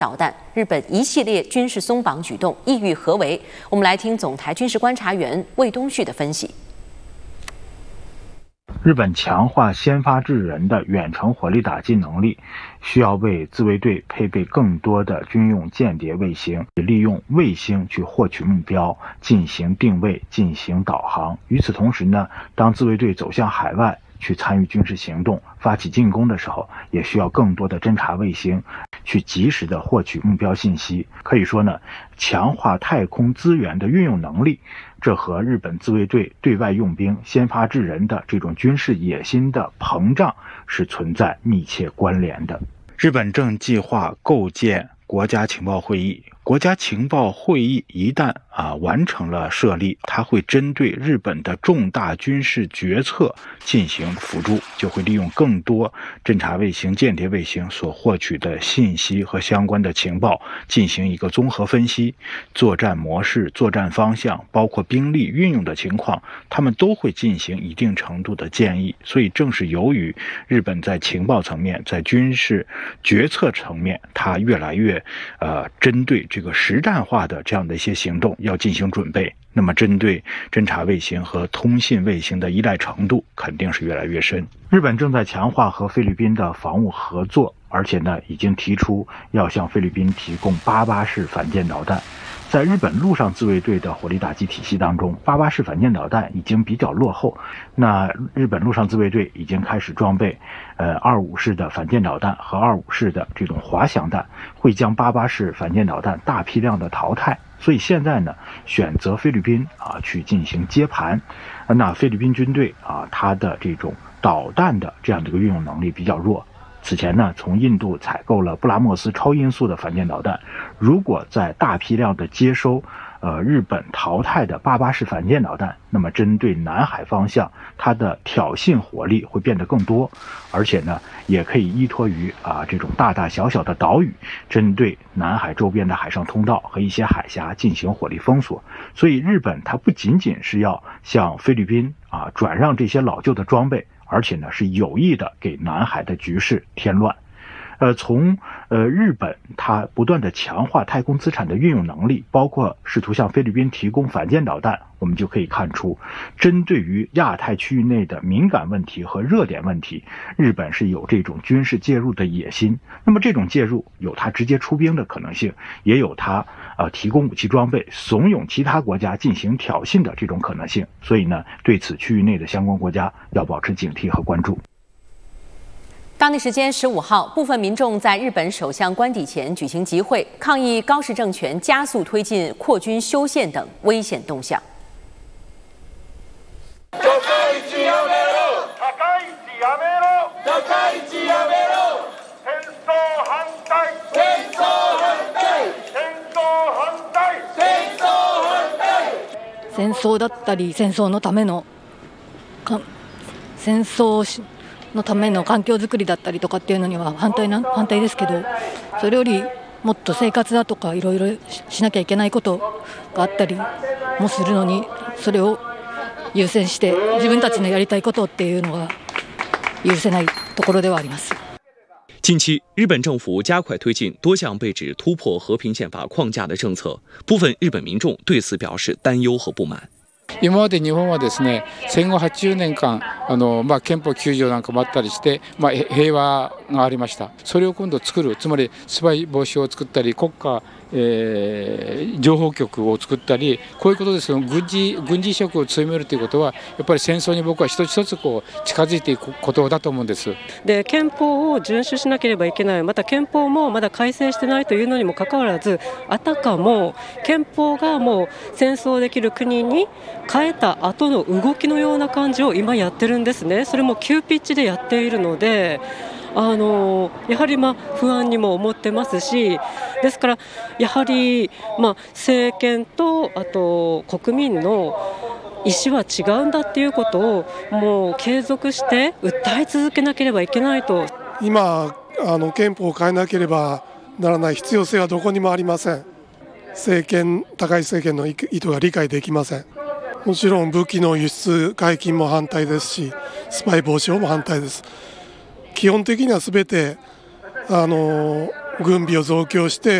导弹，日本一系列军事松绑举动意欲何为？我们来听总台军事观察员魏东旭的分析。 日本强化先发制人的远程火力打击能力，需要为自卫队配备更多的军用间谍卫星，利用卫星去获取目标，进行定位、进行导航。与此同时呢，当自卫队走向海外去参与军事行动、发起进攻的时候，也需要更多的侦察卫星去及时的获取目标信息。可以说呢，强化太空资源的运用能力，这和日本自卫队对外用兵、先发制人的这种军事野心的膨胀是存在密切关联的。日本正计划构建国家情报会议。国家情报会议一旦完成了设立，它会针对日本的重大军事决策进行辅助，就会利用更多侦察卫星、间谍卫星所获取的信息和相关的情报进行一个综合分析，作战模式、作战方向，包括兵力运用的情况，他们都会进行一定程度的建议。所以正是由于日本在情报层面、在军事决策层面，它越来越针对这个实战化的这样的一些行动要进行准备，那么针对侦察卫星和通信卫星的依赖程度肯定是越来越深。日本正在强化和菲律宾的防务合作，而且呢已经提出要向菲律宾提供88式反舰导弹。在日本陆上自卫队的火力打击体系当中，88式反舰导弹已经比较落后。那日本陆上自卫队已经开始装备25式的反舰导弹和25式的这种滑翔弹，会将88式反舰导弹大批量的淘汰。所以现在呢，选择菲律宾去进行接盘。那菲律宾军队它的这种导弹的这样的一个运用能力比较弱。此前呢，从印度采购了布拉莫斯超音速的反舰导弹，如果在大批量的接收日本淘汰的88式反舰导弹，那么针对南海方向，它的挑衅火力会变得更多，而且呢，也可以依托于这种大大小小的岛屿，针对南海周边的海上通道和一些海峡进行火力封锁。所以日本它不仅仅是要向菲律宾转让这些老旧的装备，而且呢是有意的给南海的局势添乱。从日本它不断的强化太空资产的运用能力，包括试图向菲律宾提供反舰导弹，我们就可以看出，针对于亚太区域内的敏感问题和热点问题，日本是有这种军事介入的野心。那么这种介入有它直接出兵的可能性，也有它提供武器装备、怂恿其他国家进行挑衅的这种可能性。所以呢，对此区域内的相关国家要保持警惕和关注。 当地时间15号，部分民众在日本首相官邸前举行集会，抗议高市政权加速推进扩军修宪等危险动向。 戦争だったり戦争のための戦争のための環境づくりだったりとかっていうのには反対ですけど、それよりもっと生活だとかいろいろしなきゃいけないことがあったりもするのに、それを優先して自分たちのやりたいことっていうのが許せないところではあります。 近期，日本政府加快推进多项被指突破和平宪法框架的政策，部分日本民众对此表示担忧和不满。 今まで日本はですね、戦後80年間憲法9条なんかもあったりして、平和がありました。それを今度作る、つまりスパイ防止を作ったり、国家情報局を作ったり、こういうことですけど、軍事意識を強めるということはやっぱり戦争に僕は一つ一つ近づいていくことだと思うんです。 で、憲法を遵守しなければいけない、また憲法もまだ改正してないというのにもかかわらず、あたかも憲法がもう戦争できる国に変えた後の動きのような感じを今やってるんですね。それも急ピッチでやっているので、やはり不安にも思ってますし、ですからやはり政権とあと国民の意思は違うんだっていうことをもう継続して訴え続けなければいけないと。 今憲法を変えなければならない必要性はどこにもありません。高い政権の意図が理解できません。もちろん武器の輸出解禁も反対ですし、スパイ防止法も反対です。基本的には全て軍備を増強して